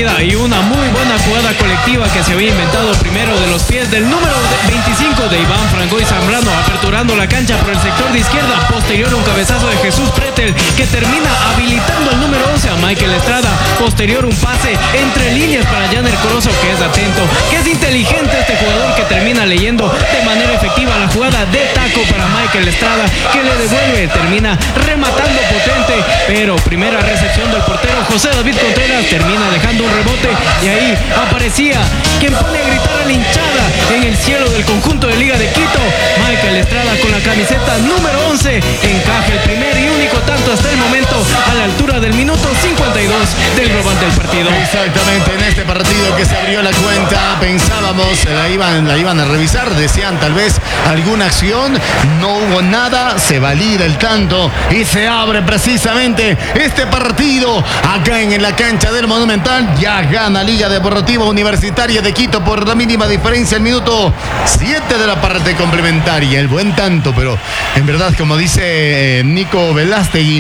salida y una muy buena jugada colectiva que se había inventado primero de los pies del número 25 de Iván Frangois Zambrano, aperturando la cancha por el sector de izquierda. Posterior un cabezazo de Jesús Pretel que termina habilitando al número 11 a Michael Estrada. Posterior un pase entre líneas para Janer Corozo, que es atento, que es inteligente este jugador, que termina leyendo de manera efectiva la jugada de taco para Michael Estrada, que le devuelve, termina rematando potente, pero primera recepción del portero José David Contreras, termina dejando un rebote y ahí aparecía quien pone a gritar a la hinchada en el cielo del conjunto de Liga de Quito. Michael Estrada con la camiseta número 11 encaja el primer y único tanto hasta el momento a la altura del minuto 52 del global del partido. Exactamente, en este partido que se abrió la cuenta pensábamos la iban a revisar, decían tal vez alguna acción, no hubo nada, se valida el tanto y se abre precisamente este partido acá en la cancha del Monumental. Ya gana Liga Deportiva Universitaria de Quito por la mínima diferencia, el minuto 7 de la parte complementaria. El buen tanto, pero en verdad, como dice Nico Velástegui,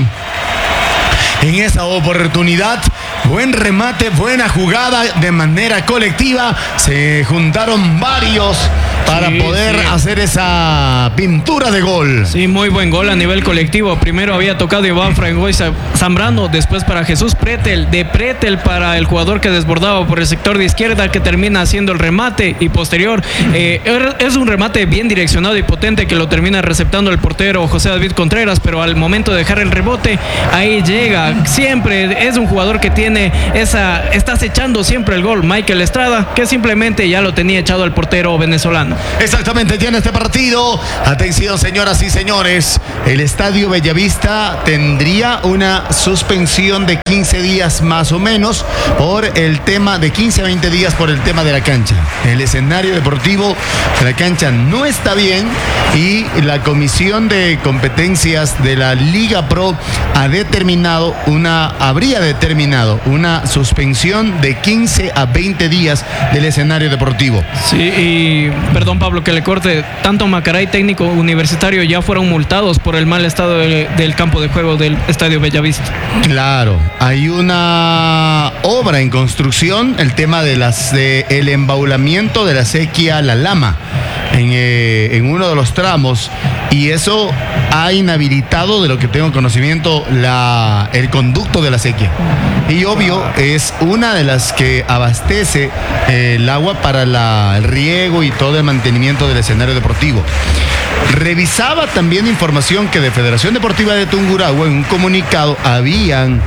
en esa oportunidad, buen remate, buena jugada de manera colectiva. Se juntaron varios para poder hacer esa pintura de gol. Sí, muy buen gol a nivel colectivo. Primero había tocado Iván Frangois Zambrano, después para Jesús Pretel, de Pretel para el jugador que desbordaba por el sector de izquierda, que termina haciendo el remate, y posterior es un remate bien direccionado y potente que lo termina receptando el portero José David Contreras, pero al momento de dejar el rebote, ahí llega. Siempre es un jugador que tiene está acechando siempre el gol, Michael Estrada, que simplemente ya lo tenía echado al portero venezolano. Exactamente, ya en este partido, atención señoras y señores, el Estadio Bellavista tendría una suspensión de 15 días más o menos por el tema de 15 a 20 días por el tema de la cancha. El escenario deportivo de la cancha no está bien y la Comisión de Competencias de la Liga Pro habría determinado una suspensión de 15 a 20 días del escenario deportivo. Sí, y perdón Pablo que le corte, tanto Macará y Técnico Universitario ya fueron multados por el mal estado del campo de juego del Estadio Bellavista. Claro, hay una obra en construcción, el tema de el embaulamiento de la sequía La Lama en uno de los tramos, y eso ha inhabilitado, de lo que tengo conocimiento, el conducto de la sequía. Y obvio, es una de las que abastece el agua para el riego y todo el mantenimiento del escenario deportivo. Revisaba también información que de Federación Deportiva de Tungurahua, en un comunicado, habían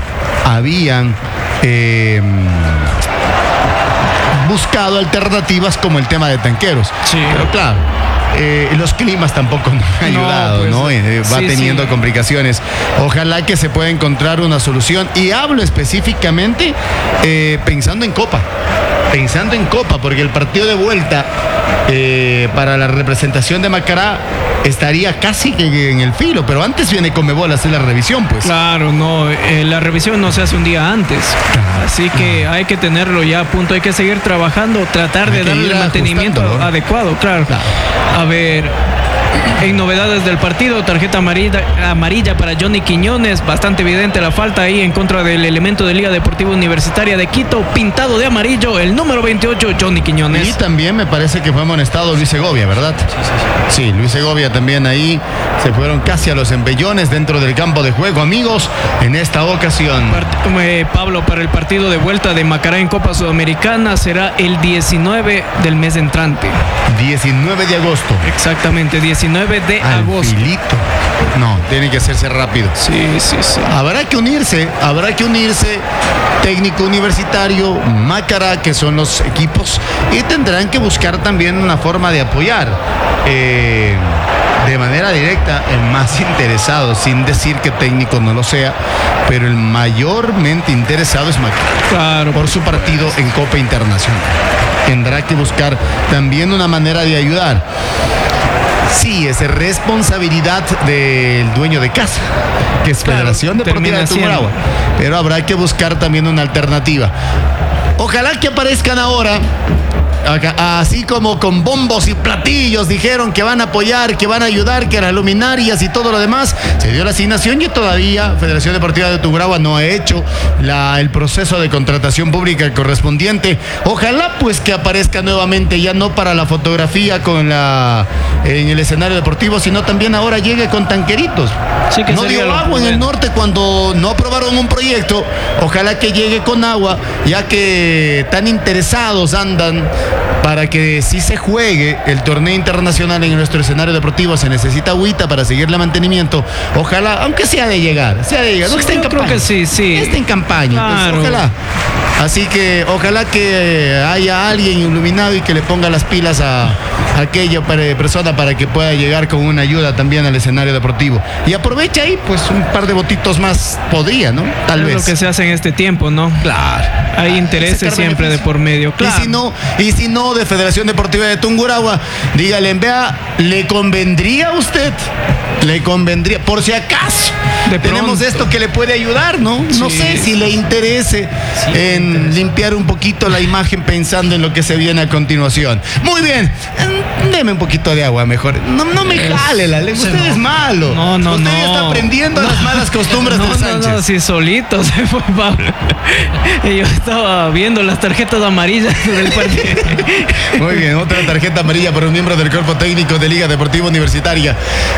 buscado alternativas como el tema de tanqueros. Sí. Pero claro, los climas tampoco nos han ayudado, ¿no? Va teniendo complicaciones. Ojalá que se pueda encontrar una solución. Y hablo específicamente pensando en Copa, porque el partido de vuelta para la representación de Macará estaría casi que en el filo, pero antes viene Conmebol a hacer la revisión, pues. Claro, no, la revisión no se hace un día antes, así que hay que tenerlo ya a punto, hay que seguir trabajando, tratar de darle el mantenimiento adecuado, claro. A ver, en novedades del partido, tarjeta amarilla para Johnny Quiñones, bastante evidente la falta ahí en contra del elemento de Liga Deportiva Universitaria de Quito, pintado de amarillo, el número 28, Johnny Quiñones. Y también me parece que fue amonestado Luis Segovia, ¿verdad? Sí, Luis Segovia también ahí, se fueron casi a los embellones dentro del campo de juego, amigos, en esta ocasión. Pablo, para el partido de vuelta de Macará en Copa Sudamericana será el 19 del mes entrante. 19 de agosto. Exactamente, 19 de agosto. Filito. No, tiene que hacerse rápido. Sí. Habrá que unirse, Técnico Universitario, Macará, que son los equipos, y tendrán que buscar también una forma de apoyar de manera directa el más interesado, sin decir que Técnico no lo sea, pero el mayormente interesado es Macará. Claro, por su partido en Copa Internacional. Tendrá que buscar también una manera de ayudar. Sí, es responsabilidad del dueño de casa, que es Federación Deportiva de Tungurahua. Pero habrá que buscar también una alternativa. Ojalá que aparezcan ahora, así como con bombos y platillos dijeron que van a apoyar, que van a ayudar, que las luminarias y todo lo demás. Se dio la asignación y todavía Federación Deportiva de Tungurahua no ha hecho el proceso de contratación pública correspondiente. Ojalá pues que aparezca nuevamente, ya no para la fotografía en el escenario deportivo, sino también ahora llegue con tanqueritos. Sí, que no dio agua en el norte cuando no aprobaron un proyecto. Ojalá que llegue con agua, ya que tan interesados andan para que si se juegue el torneo internacional en nuestro escenario deportivo. Se necesita agüita para seguirle mantenimiento. Ojalá, aunque sea de llegar, sí, no que esté en campaña. Creo que sí. Esté en campaña, claro. Pues, ojalá. Así que ojalá que haya alguien iluminado y que le ponga las pilas a aquella persona para que pueda llegar con una ayuda también al escenario deportivo. Y aprovecha ahí, pues un par de votitos más podría, ¿no? Tal vez. Es lo que se hace en este tiempo, ¿no? Claro. Hay intereses siempre de por medio. Claro. Y si no, de Federación Deportiva de Tungurahua, dígale, vea, ¿le convendría a usted? Le convendría, por si acaso. Tenemos esto que le puede ayudar, ¿no? Sí. No sé si le interese limpiar un poquito la imagen pensando en lo que se viene a continuación. Muy bien, deme un poquito de agua mejor. No me jale la lengua, usted es malo. No. Usted está aprendiendo las malas costumbres del Sánchez. No, sí, solito se fue Pablo. Yo estaba viendo las tarjetas amarillas del partido. Muy bien, otra tarjeta amarilla para un miembro del cuerpo técnico de Liga Deportiva Universitaria.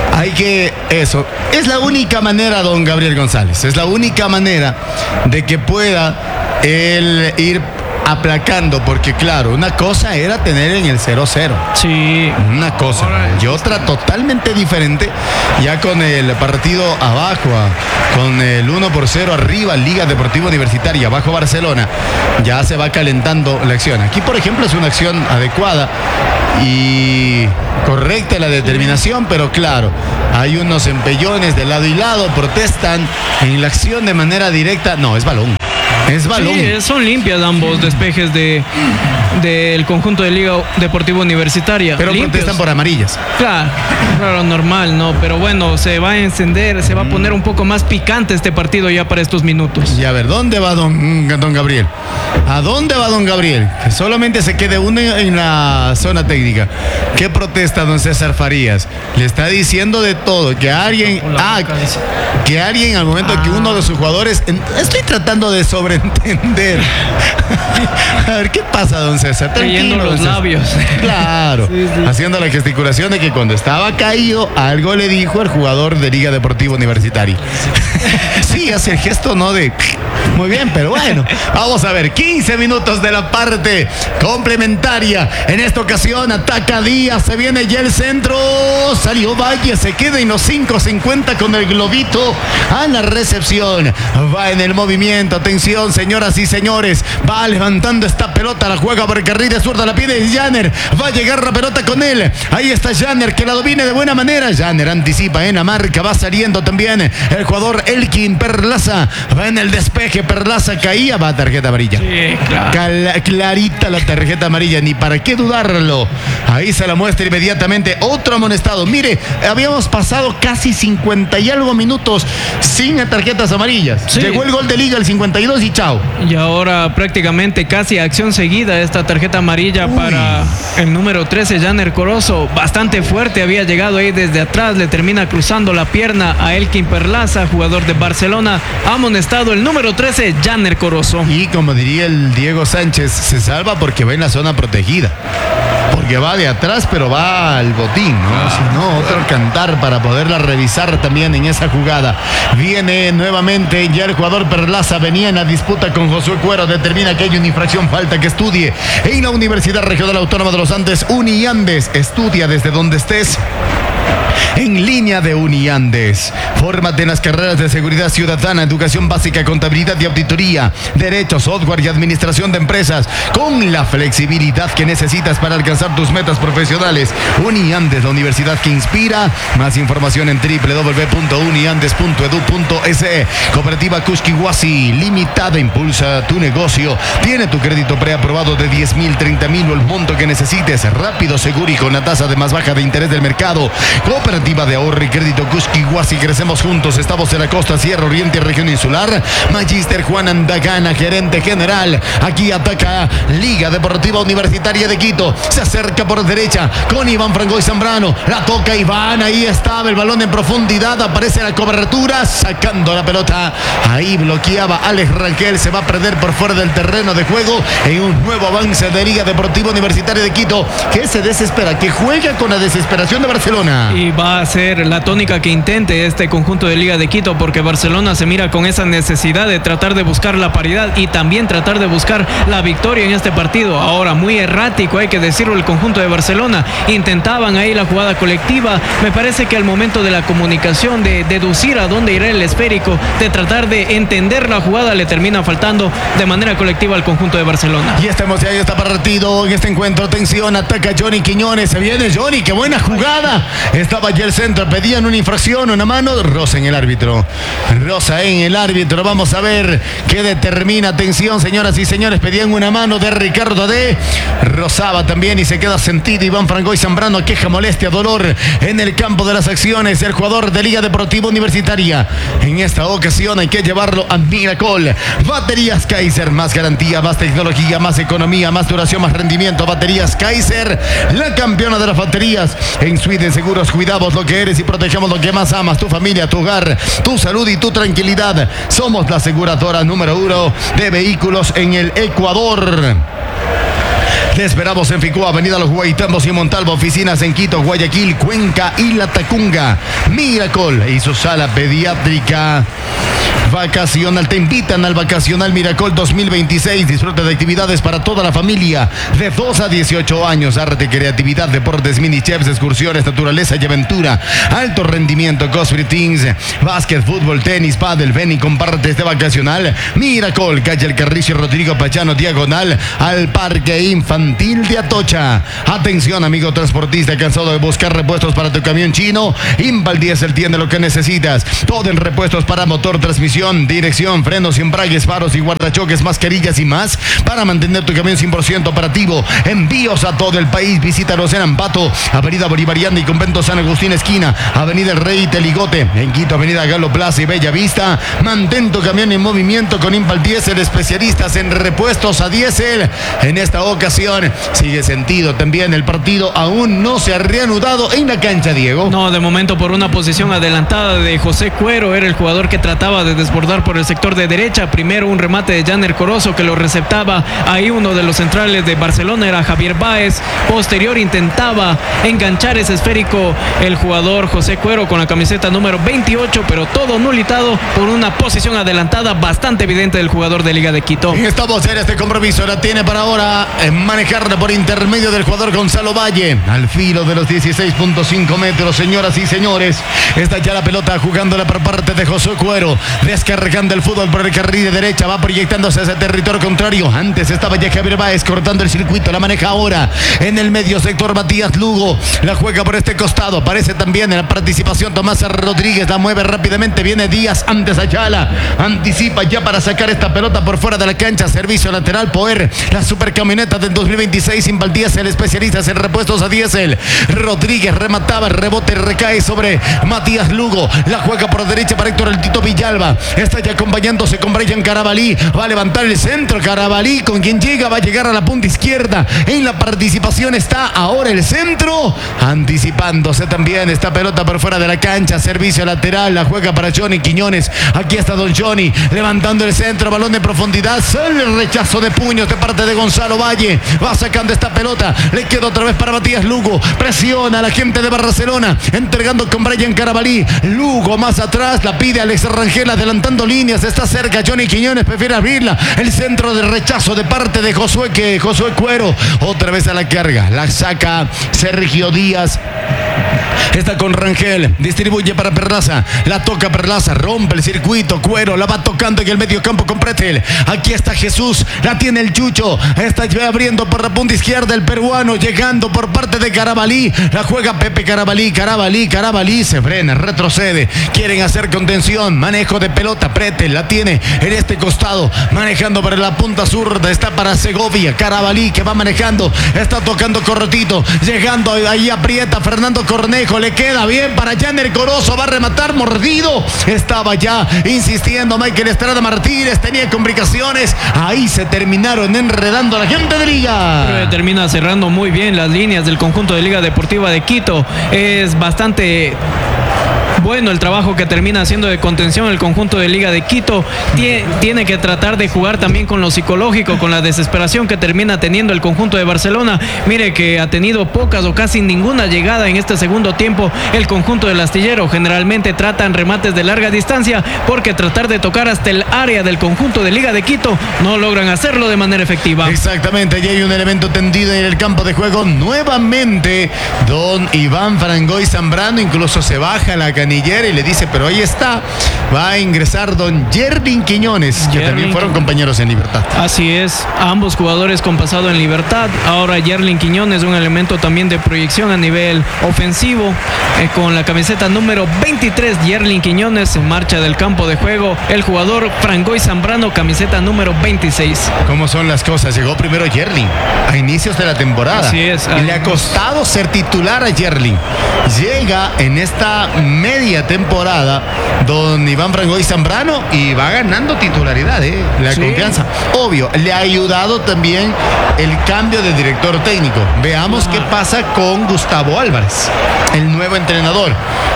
Eso es la única manera, don Gabriel González, es la única manera de que pueda él ir aplacando, porque claro, una cosa era tener en el 0-0. Sí. Una cosa. Y otra totalmente diferente, ya con el partido abajo, con el 1-0 arriba, Liga Deportiva Universitaria, abajo Barcelona, ya se va calentando la acción. Aquí, por ejemplo, es una acción adecuada y correcta la determinación, pero claro, hay unos empellones de lado y lado, protestan en la acción de manera directa. No, es balón. Es balón. Sí, son limpias ambos despejes del conjunto de Liga Deportiva Universitaria. Pero limpios. Protestan por amarillas. Claro, normal, ¿no? Pero bueno, se va a encender, se va a poner un poco más picante este partido ya para estos minutos. Y a ver, ¿dónde va don Gabriel? ¿A dónde va don Gabriel? Que solamente se quede uno en la zona técnica. ¿Qué protesta don César Farías? Le está diciendo de todo, que alguien al momento que uno de sus jugadores, estoy tratando de sobreentender. A ver, ¿qué pasa, don César? Leyendo los labios. Claro, sí. Haciendo la gesticulación de que cuando estaba caído, algo le dijo el jugador de Liga Deportiva Universitaria. Sí, hace el gesto, ¿no? Muy bien, pero bueno, vamos a ver, 15 minutos de la parte complementaria. En esta ocasión ataca Díaz, se viene ya el centro, salió Valle, se queda en los 5.50 con el globito a la recepción. Va en el movimiento, atención, señoras y señores, va levantando esta pelota, la juega por el carril de zurda, la pide Janner, va a llegar la pelota con él. Ahí está Janner, que la domine de buena manera. Janner anticipa en la marca, va saliendo también el jugador Elkin Perlaza, va en el despeje, Perlaza caía, va a tarjeta amarilla. Sí, claro. Clarita la tarjeta amarilla, ni para qué dudarlo. Ahí se la muestra inmediatamente, otro amonestado. Mire, habíamos pasado casi 50 y algo minutos sin tarjetas amarillas. Sí. Llegó el gol de Liga, el 52 y chao. Y ahora prácticamente casi acción seguida esta tarjeta amarilla para el número 13, Janner Corozo. Bastante fuerte, había llegado ahí desde atrás, le termina cruzando la pierna a Elkin Perlaza, jugador de Barcelona. Amonestado el número 13, Janner Corozo. Y como diría el Diego Sánchez, se salva porque va en la zona protegida. Porque va de atrás, pero va al botín, ¿no? Si no, otro cantar para poderla revisar también en esa jugada. Viene nuevamente ya el jugador Perlaza, venía en la disputa con Josué Cuero, determina que hay una infracción, falta que estudie en la Universidad Regional Autónoma de los Andes, Uniandes. Estudia desde donde estés. en línea de Uniandes. Fórmate en las carreras de seguridad ciudadana, educación básica, contabilidad y auditoría, derecho, software y administración de empresas, con la flexibilidad que necesitas para alcanzar tus metas profesionales. Uniandes, la universidad que inspira. Más información en www.uniandes.edu.es. Cooperativa Cusquihuasi Limitada, impulsa tu negocio. Tiene tu crédito preaprobado de 10,000, 30,000 o el monto que necesites. Rápido, seguro y con la tasa de más baja de interés del mercado. Cooperativa de ahorro y crédito Cusquihuasi. Crecemos juntos. Estamos en la costa, Sierra Oriente, región insular. Magister Juan Andagana, gerente general. Aquí ataca Liga Deportiva Universitaria de Quito. Se acerca por derecha con Iván Frangois Zambrano. La toca Iván. Ahí estaba el balón en profundidad. Aparece la cobertura. Sacando la pelota. Ahí bloqueaba Alex Rangel. Se va a perder por fuera del terreno de juego en un nuevo avance de Liga Deportiva Universitaria de Quito, que se desespera, que juega con la desesperación de Barcelona. Y va a ser la tónica que intente este conjunto de Liga de Quito, porque Barcelona se mira con esa necesidad de tratar de buscar la paridad y también tratar de buscar la victoria en este partido. Ahora, muy errático, hay que decirlo, el conjunto de Barcelona. Intentaban ahí la jugada colectiva. Me parece que al momento de la comunicación, de deducir a dónde irá el esférico, de tratar de entender la jugada, le termina faltando de manera colectiva al conjunto de Barcelona. Y estamos ya en este partido, en este encuentro. Atención, ataca Johnny Quiñones. Se viene Johnny, qué buena jugada. Estaba allí el centro, pedían una infracción, una mano. Rosa en el árbitro. Rosa en el árbitro. Vamos a ver qué determina. Atención, señoras y señores, pedían una mano de Ricardo D. Rozaba también y se queda sentido Iván Frangois Zambrano. Queja, molestia, dolor en el campo de las acciones. El jugador de Liga Deportiva Universitaria. En esta ocasión hay que llevarlo a Miracol. Baterías Kaiser, más garantía, más tecnología, más economía, más duración, más rendimiento. Baterías Kaiser, la campeona de las baterías. En Sweden Seguros cuidamos lo que eres y protegemos lo que más amas, tu familia, tu hogar, tu salud y tu tranquilidad. Somos la aseguradora número 1 de vehículos en el Ecuador. Te esperamos en Ficúa, Avenida Los Guaitambos y Montalvo, oficinas en Quito, Guayaquil, Cuenca y La Tacunga. Miracol y su sala pediátrica vacacional. Te invitan al Vacacional Miracol 2026. Disfruta de actividades para toda la familia de 2 a 18 años. Arte, creatividad, deportes, mini chefs, excursiones, naturaleza y aventura. Alto rendimiento, Cosfree Teams, básquet, fútbol, tenis, pádel. Ven y comparte este Vacacional Miracol, calle El Carrizo, Rodrigo Pachano, diagonal al Parque Infantil de Atocha. Atención, amigo transportista, cansado de buscar repuestos para tu camión chino. Impal Diesel tiene lo que necesitas. Todo en repuestos para motor, transmisión, dirección, frenos, embragues, faros y guardachoques, mascarillas y más para mantener tu camión 100% operativo. Envíos a todo el país. Visítanos en Ambato, Avenida Bolivariana y Convento San Agustín esquina, Avenida El Rey Teligote. En Quito, Avenida Galo Plaza y Bella Vista. Mantén tu camión en movimiento con Impal Diesel, especialistas en repuestos a diésel. En esta ocasión sigue sentido también. El partido aún no se ha reanudado en la cancha, Diego. No, de momento por una posición adelantada de José Cuero. Era el jugador que trataba de desbordar por el sector de derecha. Primero un remate de Janer Corozo que lo receptaba ahí uno de los centrales de Barcelona, era Javier Báez. Posterior intentaba enganchar ese esférico el jugador José Cuero con la camiseta número 28, pero todo nulitado por una posición adelantada bastante evidente del jugador de Liga de Quito. Estamos en este compromiso, la tiene para ahora manejarla por intermedio del jugador Gonzalo Valle, al filo de los 16.5 metros, señoras y señores. Está ya la pelota jugándola por parte de José Cuero, descargando el fútbol por el carril de derecha, va proyectándose hacia el territorio contrario. Antes estaba ya Javier Báez cortando el circuito, la maneja ahora en el medio sector Matías Lugo, la juega por este costado, aparece también en la participación Tomás Rodríguez, la mueve rápidamente, viene Díaz, antes Ayala, anticipa ya para sacar esta pelota por fuera de la cancha, servicio lateral, Poer, la supercamioneta del 2026, Impal Diesel, especialistas en repuestos a diésel. Rodríguez remataba, el rebote recae sobre Matías Lugo, la juega por derecha para Héctor El Tito Villalba, está ya acompañándose con Brian Carabalí, va a levantar el centro, Carabalí con quien llega, va a llegar a la punta izquierda, en la participación está ahora el centro, anticipándose también esta pelota por fuera de la cancha, servicio lateral, la juega para Johnny Quiñones, aquí está don Johnny, levantando el centro, balón de profundidad, sale el rechazo de puños de parte de Gonzalo Valle, va sacando esta pelota, le queda otra vez para Matías Lugo, presiona a la gente de Barcelona, entregando con Brian Carabalí, Lugo más atrás, la pide Alex Rangel, adelante levantando líneas, está cerca Johnny Quiñones, prefiere abrirla, el centro de rechazo de parte de Josué Cuero, otra vez a la carga, la saca Sergio Díaz. Está con Rangel, distribuye para Perlaza, la toca Perlaza, rompe el circuito, Cuero, la va tocando en el medio campo con Pretel. Aquí está Jesús, la tiene el Chucho, está abriendo por la punta izquierda el peruano, llegando por parte de Carabalí, la juega Pepe Carabalí, se frena, retrocede, quieren hacer contención, manejo de pelota, Pretel, la tiene en este costado, manejando para la punta zurda, está para Segovia, Carabalí que va manejando, está tocando cortito, llegando ahí aprieta Fernando Cornejo, le queda bien para Janer Corozo, va a rematar mordido, estaba ya insistiendo Michael Estrada Martínez, tenía complicaciones, ahí se terminaron enredando la gente de Liga. Pero termina cerrando muy bien las líneas del conjunto de Liga Deportiva de Quito, es bastante bueno el trabajo que termina haciendo de contención el conjunto de Liga de Quito. Tiene que tratar de jugar también con lo psicológico, con la desesperación que termina teniendo el conjunto de Barcelona. Mire que ha tenido pocas o casi ninguna llegada en este segundo tiempo el conjunto del Astillero. Generalmente tratan remates de larga distancia porque tratar de tocar hasta el área del conjunto de Liga de Quito no logran hacerlo de manera efectiva. Exactamente, y hay un elemento tendido en el campo de juego nuevamente. Don Iván Frangoy Zambrano incluso se baja la canilla y le dice, pero ahí está, va a ingresar don Yerlin Quiñones, que también fueron compañeros en Libertad. Así es, ambos jugadores con pasado en Libertad. Ahora Yerlin Quiñones, un elemento también de proyección a nivel ofensivo, con la camiseta número 23, Yerlin Quiñones en marcha del campo de juego. El jugador Frangoy Zambrano, camiseta número 26. ¿Cómo son las cosas? Llegó primero Yerlin a inicios de la temporada. Así es. Le ha costado ser titular a Yerlin. Llega en esta media temporada don Iván Frangoy Zambrano y va ganando titularidad, la confianza. Obvio, le ha ayudado también el cambio de director técnico. Veamos qué pasa con Gustavo Álvarez, el nuevo entrenador.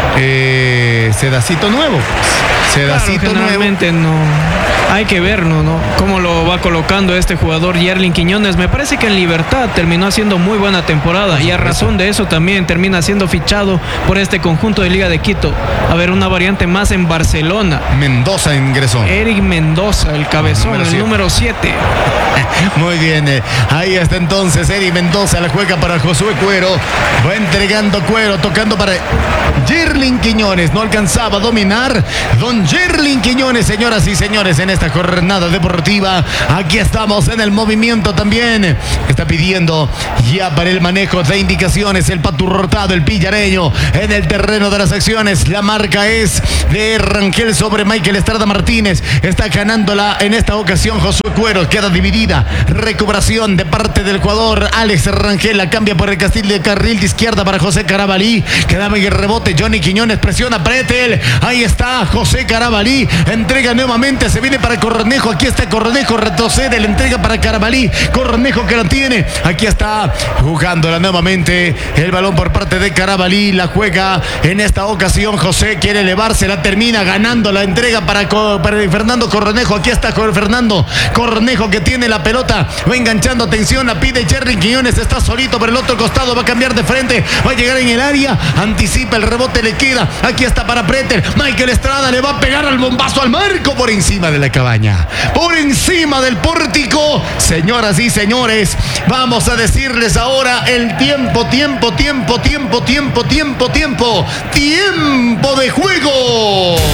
Sedacito nuevo. Sedacito claro, generalmente nuevo. No. Hay que ver, ¿no? Cómo lo va colocando este jugador Yerlin Quiñones. Me parece que en Libertad terminó haciendo muy buena temporada y a razón de eso también termina siendo fichado por este conjunto de Liga de Quito. A ver, una variante más en Barcelona. Mendoza ingresó. Eric Mendoza, el cabezón, el número 7. Muy bien, ahí está entonces Eric Mendoza, la juega para Josué Cuero, va entregando Cuero, tocando para Yerlin Quiñones, no alcanzaba a dominar don Yerlin Quiñones, señoras y señores, en esta jornada deportiva. Aquí estamos en el movimiento también, está pidiendo ya para el manejo de indicaciones el Paturrotado, el pillareño, en el terreno de las acciones. La marca es de Rangel sobre Michael Estrada Martínez, está ganándola en esta ocasión Josué Cuero, queda dividida, recuperación de parte del jugador Alex Rangel, la cambia por el carril de izquierda para José Carabalí, quedaba en el rebote Johnny Quiñones, presiona Pretel, ahí está José Carabalí, entrega nuevamente, se viene para Cornejo, aquí está Cornejo, retrocede, le entrega para Carabalí, Cornejo que la tiene, aquí está jugándola nuevamente, el balón por parte de Carabalí, la juega en esta ocasión José, quiere elevarse, la termina ganando, la entrega para Fernando Cornejo, aquí está Fernando Cornejo que tiene la pelota, va enganchando, atención, la pide Yerlin Quiñones, está solito por el otro costado, va a cambiar de frente, va a llegar en el área, anticipa el rebote, le queda, aquí está para Pretel, Michael Estrada le va a pegar al bombazo al marco por encima de la cabaña, por encima del pórtico. Señoras y señores, vamos a decirles ahora el tiempo de juego.